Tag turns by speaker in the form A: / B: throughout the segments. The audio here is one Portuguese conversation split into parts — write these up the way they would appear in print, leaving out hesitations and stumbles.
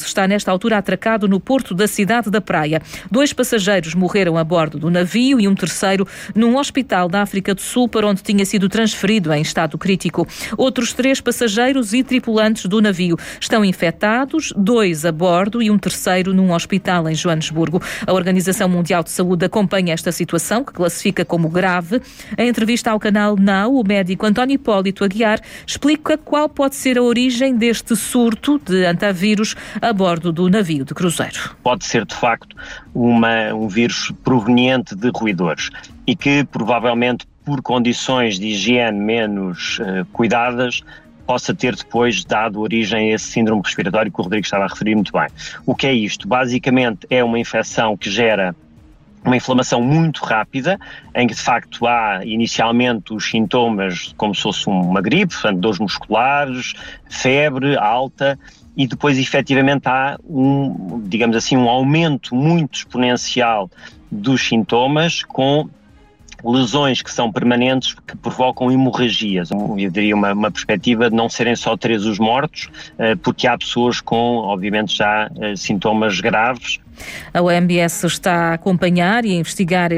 A: está nesta altura atracado no porto da cidade da Praia. 2 passageiros morreram a bordo do navio e um terceiro num hospital da África do Sul, para onde tinha sido transferido em estado crítico. Outros 3 passageiros e tripulantes do navio estão infectados, 2 a bordo e um terceiro num hospital em Joanesburgo. A Organização Mundial de Saúde acompanha esta situação, que classifica como grave. Em entrevista ao canal Now, o médico António Hipólito Aguiar explica qual pode ser a origem deste surto de antavírus a bordo do navio de cruzeiro.
B: Pode ser, de facto, um vírus proveniente de roedores e que, provavelmente, por condições de higiene menos cuidadas, possa ter depois dado origem a esse síndrome respiratório que o Rodrigo estava a referir muito bem. O que é isto? Basicamente é uma infecção que gera uma inflamação muito rápida, em que de facto há inicialmente os sintomas como se fosse uma gripe, portanto dores musculares, febre alta, e depois efetivamente há digamos assim, um aumento muito exponencial dos sintomas, com lesões que são permanentes, que provocam hemorragias. Eu diria uma perspectiva de não serem só 3 os mortos, porque há pessoas com, obviamente, já sintomas graves.
A: A OMS está a acompanhar e a investigar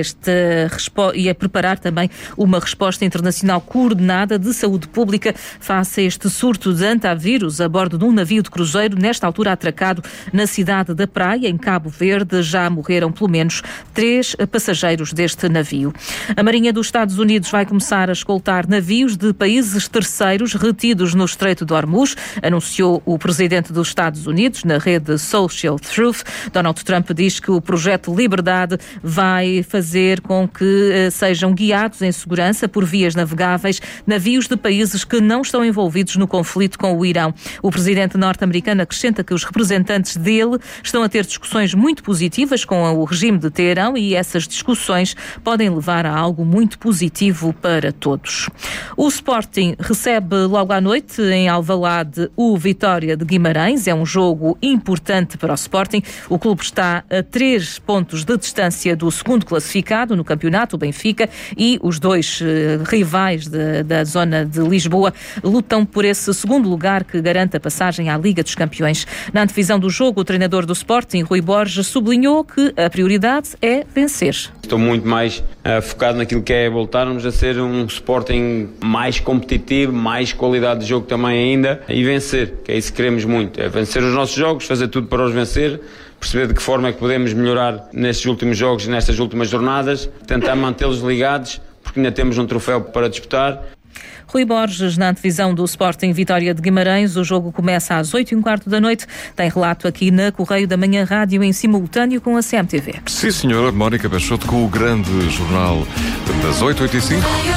A: e a preparar também uma resposta internacional coordenada de saúde pública face a este surto de antavírus a bordo de um navio de cruzeiro, nesta altura atracado na cidade da Praia, em Cabo Verde. Já morreram pelo menos 3 passageiros deste navio. A Marinha dos Estados Unidos vai começar a escoltar navios de países terceiros retidos no Estreito de Hormuz, anunciou o presidente dos Estados Unidos na rede Social Truth. Donald Trump diz que o projeto Liberdade vai fazer com que sejam guiados em segurança por vias navegáveis navios de países que não estão envolvidos no conflito com o Irão. O presidente norte-americano acrescenta que os representantes dele estão a ter discussões muito positivas com o regime de Teherão e essas discussões podem levar a algo muito positivo para todos. O Sporting recebe logo à noite em Alvalade o Vitória de Guimarães. É um jogo importante para o Sporting. O clube está a 3 pontos de distância do segundo classificado no campeonato, o Benfica, e os 2 rivais da zona de Lisboa lutam por esse segundo lugar que garante a passagem à Liga dos Campeões. Na antevisão do jogo, o treinador do Sporting, Rui Borges, sublinhou que a prioridade é vencer.
C: Estou muito mais focado naquilo que é voltarmos a ser um Sporting mais competitivo, mais qualidade de jogo também ainda, e vencer, que é isso que queremos muito, é vencer os nossos jogos, fazer tudo para os vencer, perceber de que forma é que podemos melhorar nestes últimos jogos e nestas últimas jornadas, tentar mantê-los ligados, porque ainda temos um troféu para disputar.
A: Rui Borges, na antevisão do Sporting Vitória de Guimarães. O jogo começa às 8h15 da noite. Tem relato aqui na Correio da Manhã Rádio em simultâneo com a CMTV.
D: Sim, senhora. Mónica Peixoto com o grande jornal das 8h05.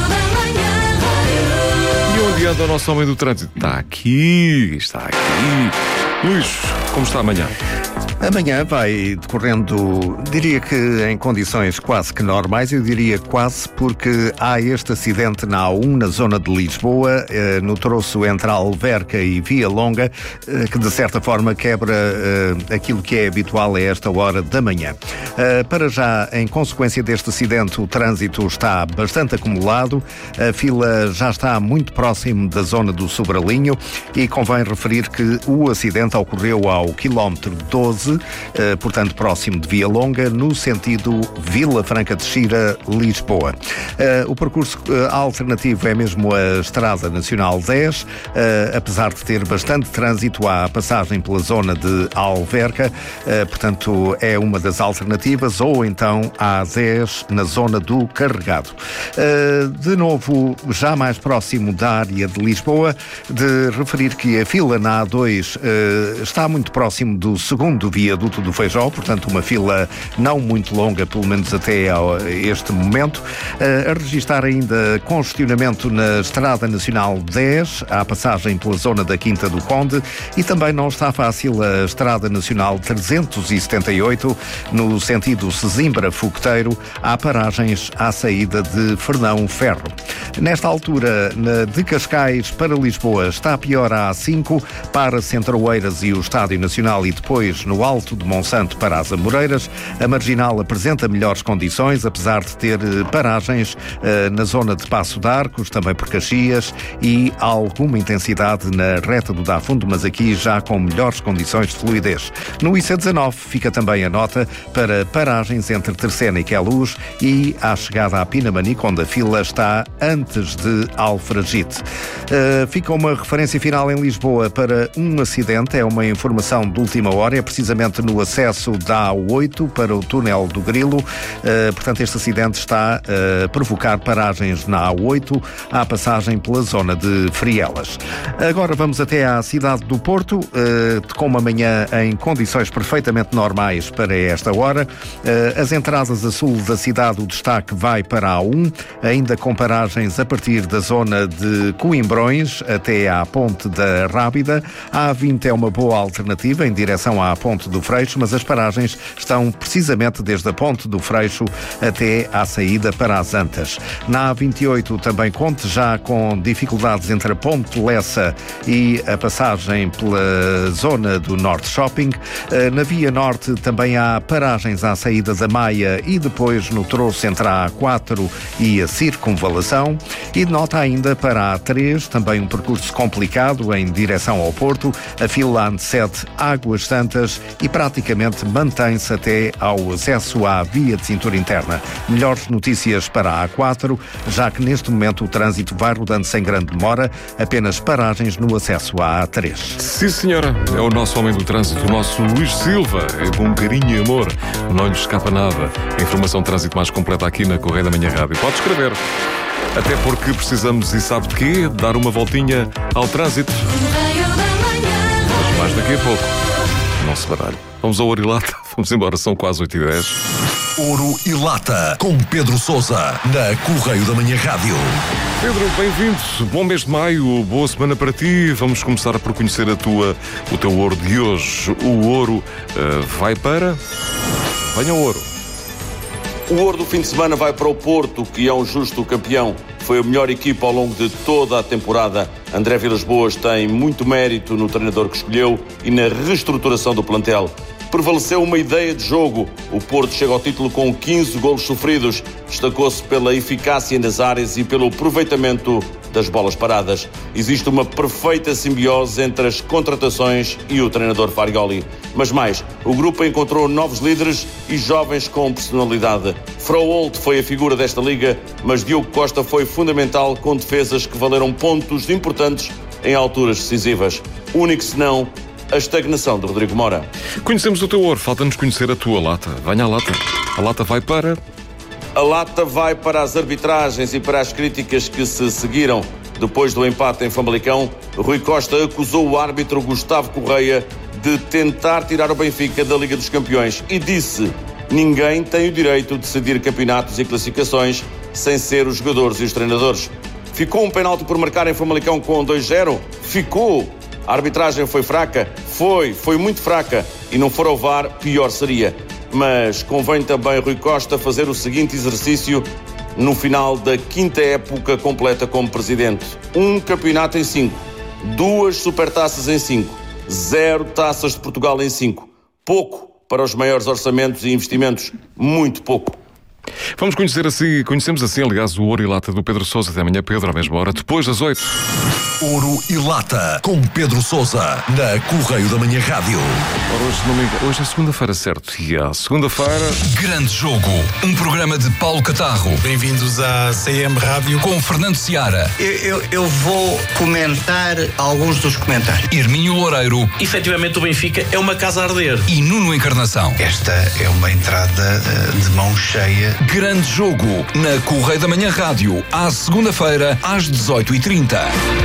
D: E onde anda o nosso homem do trânsito? Está aqui. Luís, como está amanhã?
E: Amanhã vai decorrendo, diria que em condições quase que normais, eu diria quase, porque há este acidente na A1, na zona de Lisboa, no troço entre a Alverca e Via Longa, que de certa forma quebra aquilo que é habitual a esta hora da manhã. Para já, em consequência deste acidente, o trânsito está bastante acumulado, a fila já está muito próximo da zona do Sobralinho e convém referir que o acidente ocorreu ao quilómetro 12, portanto próximo de Via Longa, no sentido Vila Franca de Xira, Lisboa. O percurso alternativo é mesmo a Estrada Nacional 10, apesar de ter bastante trânsito à passagem pela zona de Alverca, portanto é uma das alternativas, ou então a A10 na zona do Carregado. De novo, já mais próximo da área de Lisboa, de referir que a fila na A2 está muito próximo do segundo viaduto do Feijó, portanto uma fila não muito longa, pelo menos até este momento. A registrar ainda congestionamento na Estrada Nacional 10, à passagem pela zona da Quinta do Conde, e também não está fácil a Estrada Nacional 378, no sentido Sesimbra-Fogoteiro, há paragens à saída de Fernão Ferro. Nesta altura, de Cascais para Lisboa, está pior a A5, para Centro-Oeiras e o Estádio Nacional, e depois depois no Alto de Monsanto para as Amoreiras. A Marginal apresenta melhores condições, apesar de ter paragens na zona de Passo de Arcos, também por Caxias, e alguma intensidade na reta do Dá Fundo, mas aqui já com melhores condições de fluidez. No IC19 fica também a nota para paragens entre Terceira e Queluz e à chegada à Pinamanique, onde a fila está antes de Alfragide. Fica uma referência final em Lisboa para um acidente, é uma informação de última hora, é precisamente no acesso da A8 para o túnel do Grilo. Portanto, este acidente está a provocar paragens na A8 à passagem pela zona de Frielas. Agora vamos até à cidade do Porto, com uma manhã em condições perfeitamente normais para esta hora. As entradas a sul da cidade, o destaque vai para a A1, ainda com paragens a partir da zona de Coimbrões até à Ponte da Rábida. A A20 é uma boa alternativa em direção à Ponte do Freixo, mas as paragens estão precisamente desde a Ponte do Freixo até à saída para as Antas. Na A28 também conte já com dificuldades entre a Ponte de Lessa e a passagem pela zona do Norte Shopping. Na Via Norte também há paragens à saída da Maia e depois no troço entre a A4 e a Circunvalação. E nota ainda para a A3, também um percurso complicado em direção ao Porto. A fila antecede Águas Santas e praticamente mantém-se até ao acesso à via de cintura interna. Melhores notícias para a A4, já que neste momento o trânsito vai rodando sem grande demora, apenas paragens no acesso à A3.
D: Sim, senhora, é o nosso homem do trânsito, o nosso Luís Silva, é com carinho e amor, não lhe escapa nada. A informação de trânsito mais completa aqui na Correio da Manhã Rádio. Pode escrever, até porque precisamos, e sabe de quê? Dar uma voltinha ao trânsito. Mas mais daqui a pouco, não se baralhe. Vamos ao Ouro e Lata, vamos embora, são quase 8h10.
F: Ouro e Lata, com Pedro Sousa, na Correio da Manhã Rádio.
D: Pedro, bem-vindo. Bom mês de maio, boa semana para ti. Vamos começar por conhecer o teu ouro de hoje. O ouro vai para... Venha ao ouro.
G: O ouro do fim de semana vai para o Porto, que é um justo campeão. Foi a melhor equipa ao longo de toda a temporada. André Vilas-Boas tem muito mérito no treinador que escolheu e na reestruturação do plantel. Prevaleceu uma ideia de jogo. O Porto chega ao título com 15 golos sofridos. Destacou-se pela eficácia nas áreas e pelo aproveitamento das bolas paradas. Existe uma perfeita simbiose entre as contratações e o treinador Farioli. Mas mais, o grupo encontrou novos líderes e jovens com personalidade. Froholt foi a figura desta liga, mas Diogo Costa foi fundamental com defesas que valeram pontos importantes em alturas decisivas. Único senão a estagnação de Rodrigo Mora.
D: Conhecemos o teu ouro, falta-nos conhecer a tua lata. Venha à lata. A lata vai para...
G: A lata vai para as arbitragens e para as críticas que se seguiram. Depois do empate em Famalicão, Rui Costa acusou o árbitro Gustavo Correia de tentar tirar o Benfica da Liga dos Campeões e disse: ninguém tem o direito de decidir campeonatos e classificações sem ser os jogadores e os treinadores. Ficou um penalti por marcar em Famalicão com 2-0? Ficou! A arbitragem foi fraca? Foi muito fraca. E não for ao VAR, pior seria. Mas convém também Rui Costa fazer o seguinte exercício no final da 5ª época completa como presidente. 1 campeonato em 5, 2 supertaças em 5, 0 taças de Portugal em 5. Pouco para os maiores orçamentos e investimentos. Muito pouco.
D: Conhecemos assim, aliás, o Ouro e Lata do Pedro Sousa. Até amanhã, Pedro, à mesma hora, depois das 8.
F: Ouro e Lata, com Pedro Sousa, na Correio da Manhã Rádio.
D: Hoje é segunda-feira, certo? E à segunda-feira...
F: Grande Jogo, um programa de Paulo Catarro.
H: Bem-vindos à CM Rádio.
F: Com Fernando Seara.
I: Eu vou comentar alguns dos comentários.
F: Hermínio Loureiro.
H: Efetivamente o Benfica é uma casa a arder.
F: E Nuno Encarnação.
I: Esta é uma entrada de mão cheia.
F: Grande Jogo, na Correio da Manhã Rádio, à segunda-feira, às 18h30.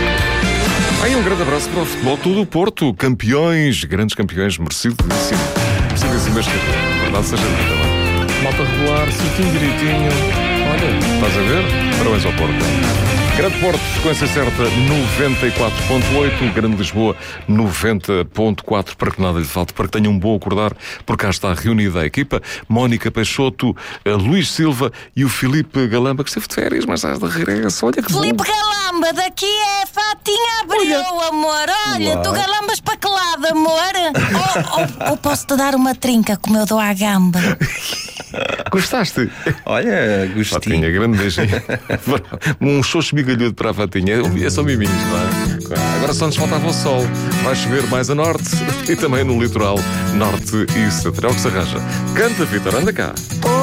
D: Aí um grande abraço para o futebol todo o Porto. Campeões, grandes campeões, merecidíssimo. Merecidíssimo este campeão. Verdade seja dita,
J: malta regular, certinho, direitinho,
D: Olha, estás a ver? Parabéns ao Porto. Grande Porto, frequência certa 94.8, Grande Lisboa 90.4, para que nada lhe falte, para que tenha um bom acordar, porque cá está reunida a equipa, Mónica Peixoto, Luís Silva e o Filipe Galamba, que esteve de férias, mas estás de regresso. Olha que
J: Filipe
D: bom.
J: Galamba, daqui é Fatinha Abreu, amor. Olha, tu galambas para que lado, amor? Ou posso-te dar uma trinca como eu dou à gamba?
D: Gostaste?
E: Olha, gostei.
D: Fatinha, grande beijinho. Um xoxo migalhudo para a Fatinha. É só miminhos, não é? Agora só nos faltava o sol. Vai chover mais a norte e também no litoral norte e central que se arranja. Canta, Vitor, anda cá.